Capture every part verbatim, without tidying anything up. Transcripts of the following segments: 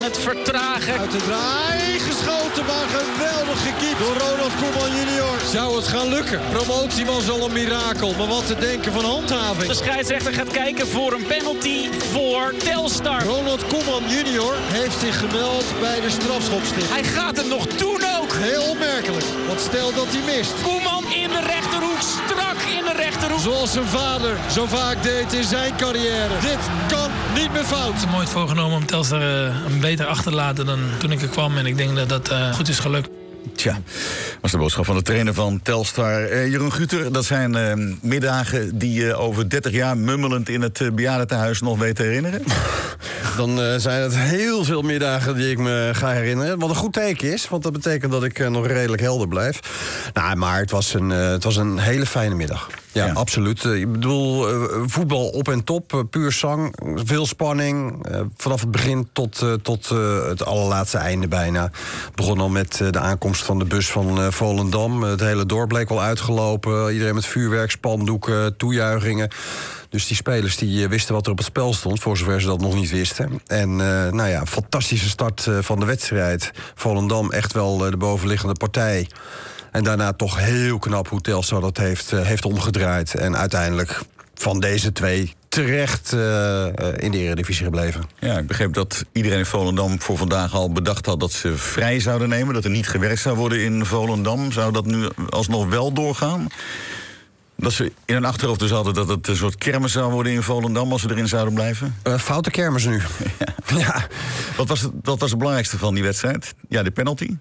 Het vertragen. Uit de draai geschoten, maar geweldig gekiept door Ronald Koeman junior. Zou het gaan lukken? Promotie was al een mirakel, maar wat te denken van handhaving. De scheidsrechter gaat kijken voor een penalty voor Telstar. Ronald Koeman junior heeft zich gemeld bij de strafschopstip. Hij gaat het nog doen ook. Heel opmerkelijk, want stel dat hij mist. Koeman in de rechterhoek, strak in de rechterhoek. Zoals zijn vader zo vaak deed in zijn carrière. Dit kan niet meer fout. Het is nooit voorgenomen om Telstar uh, een beter achter te laten dan toen ik er kwam. En ik denk dat dat uh, goed is gelukt. Tja, was de boodschap van de trainer van Telstar. Uh, Jeroen Guter, dat zijn uh, middagen die je uh, over dertig jaar mummelend in het uh, bejaardentehuis nog weet te herinneren? Dan uh, zijn het heel veel middagen die ik me ga herinneren. Wat een goed teken is, want dat betekent dat ik uh, nog redelijk helder blijf. Nou, maar het was een, uh, het was een hele fijne middag. Ja, ja. Absoluut. Uh, ik bedoel, uh, voetbal op en top, uh, puur zang, veel spanning. Uh, vanaf het begin tot, uh, tot uh, het allerlaatste einde bijna. Het begon al met uh, de aankomst van de bus van uh, Volendam. Uh, het hele dorp bleek wel uitgelopen. Iedereen met vuurwerk, spandoeken, toejuichingen. Dus die spelers die wisten wat er op het spel stond, voor zover ze dat nog niet wisten. En uh, nou ja, fantastische start uh, van de wedstrijd. Volendam echt wel uh, de bovenliggende partij. En daarna toch heel knap hoe Telstar dat heeft, uh, heeft omgedraaid. En uiteindelijk van deze twee terecht uh, uh, in de Eredivisie gebleven. Ja, ik begreep dat iedereen in Volendam voor vandaag al bedacht had dat ze vrij zouden nemen. Dat er niet gewerkt zou worden in Volendam. Zou dat nu alsnog wel doorgaan? Dat ze in hun achterhoofd dus hadden dat het een soort kermis zou worden in Volendam als ze erin zouden blijven? Uh, foute kermis nu. Ja. Ja. Wat was het, wat was het belangrijkste van die wedstrijd? Ja, de penalty?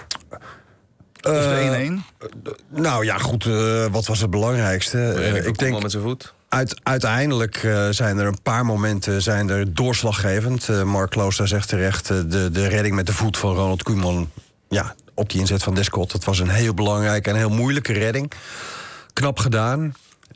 Of de één-één? Uh, nou ja, goed, uh, wat was het belangrijkste? Uh, ik denk met zijn voet. Uit, uiteindelijk uh, zijn er een paar momenten zijn er doorslaggevend. Uh, Mark Klooster zegt terecht, uh, de, de redding met de voet van Ronald Koeman, ja, op die inzet van Descott. Dat was een heel belangrijke en heel moeilijke redding. Knap gedaan.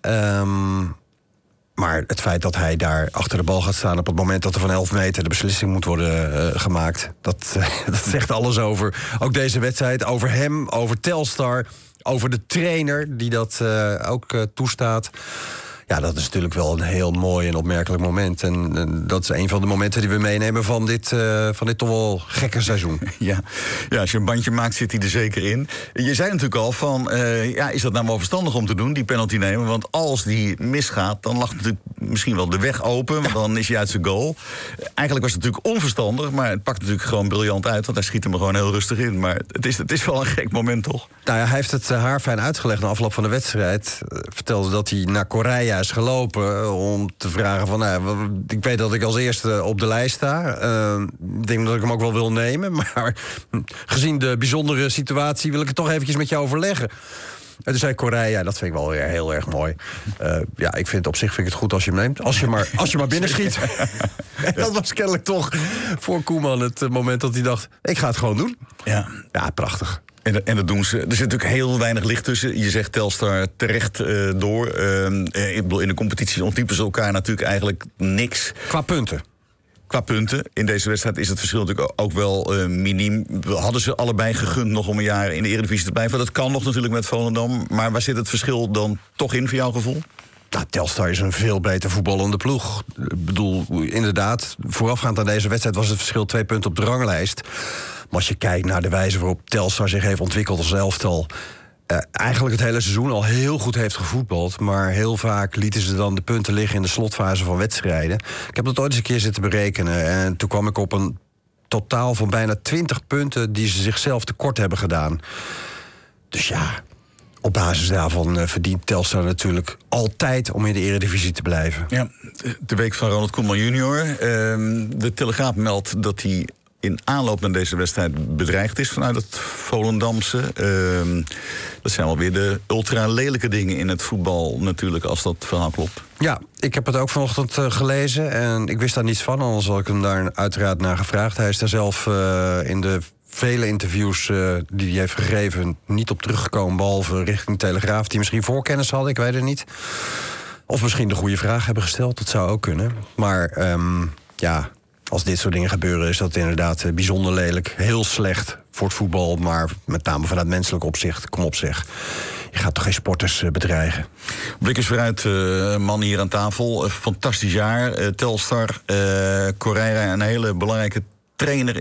Um, maar het feit dat hij daar achter de bal gaat staan op het moment dat er van elf meter de beslissing moet worden uh, gemaakt, dat, uh, dat zegt alles over ook deze wedstrijd, over hem, over Telstar, over de trainer die dat uh, ook uh, toestaat. Ja, dat is natuurlijk wel een heel mooi en opmerkelijk moment. En, en dat is een van de momenten die we meenemen van dit, uh, van dit toch wel gekke seizoen. Ja. Ja, als je een bandje maakt, zit hij er zeker in. Je zei natuurlijk al van, uh, ja, is dat nou wel verstandig om te doen, die penalty nemen? Want als die misgaat, dan lag natuurlijk misschien wel de weg open, want dan is hij uit zijn goal. Eigenlijk was het natuurlijk onverstandig, maar het pakt natuurlijk gewoon briljant uit, want hij schiet hem er gewoon heel rustig in. Maar het is, het is wel een gek moment, toch? Nou ja, hij heeft het haarfijn uitgelegd na afloop van de wedstrijd. Uh, vertelde dat hij naar Korea is gelopen om te vragen van, nou, ik weet dat ik als eerste op de lijst sta. Uh, ik denk dat ik hem ook wel wil nemen, maar gezien de bijzondere situatie wil ik het toch eventjes met je overleggen. En toen zei Korea, dat vind ik wel weer heel erg mooi. Uh, ja, ik vind op zich vind ik het goed als je hem neemt. Als je maar, als je maar binnenschiet. En dat was kennelijk toch voor Koeman het moment dat hij dacht, ik ga het gewoon doen. Ja, ja prachtig. En, en dat doen ze. Er zit natuurlijk heel weinig licht tussen. Je zegt Telstar terecht uh, door. Uh, ik bedoel, in de competitie ontypen ze elkaar natuurlijk eigenlijk niks. Qua punten. Qua punten. In deze wedstrijd is het verschil natuurlijk ook wel uh, miniem. We hadden ze allebei gegund nog om een jaar in de Eredivisie te blijven. Dat kan nog natuurlijk met Volendam. Maar waar zit het verschil dan toch in voor jouw gevoel? Nou, Telstar is een veel beter voetballende ploeg. Ik bedoel, inderdaad, voorafgaand aan deze wedstrijd was het verschil twee punten op de ranglijst. Maar als je kijkt naar de wijze waarop Telstar zich heeft ontwikkeld als elftal, Uh, eigenlijk het hele seizoen al heel goed heeft gevoetbald, maar heel vaak lieten ze dan de punten liggen in de slotfase van wedstrijden. Ik heb dat ooit eens een keer zitten berekenen en toen kwam ik op een totaal van bijna twintig punten die ze zichzelf tekort hebben gedaan. Dus ja, op basis daarvan uh, verdient Telstar natuurlijk altijd om in de Eredivisie te blijven. Ja, de week van Ronald Koeman junior. Uh, de Telegraaf meldt dat hij in aanloop naar deze wedstrijd bedreigd is vanuit het Volendamse. Uh, dat zijn wel weer de ultra lelijke dingen in het voetbal natuurlijk, als dat verhaal klopt. Ja, ik heb het ook vanochtend uh, gelezen en ik wist daar niets van, anders had ik hem daar uiteraard naar gevraagd. Hij is daar zelf uh, in de vele interviews uh, die hij heeft gegeven niet op teruggekomen, behalve richting Telegraaf, die misschien voorkennis hadden, ik weet het niet. Of misschien de goede vraag hebben gesteld, dat zou ook kunnen. Maar um, ja, als dit soort dingen gebeuren, is dat inderdaad bijzonder lelijk. Heel slecht voor het voetbal, maar met name vanuit menselijk opzicht. Kom op zeg. Je gaat toch geen sporters bedreigen? Blik eens vooruit, uh, man hier aan tafel. Uh, fantastisch jaar. Uh, Telstar, uh, Korea, een hele belangrijke trainer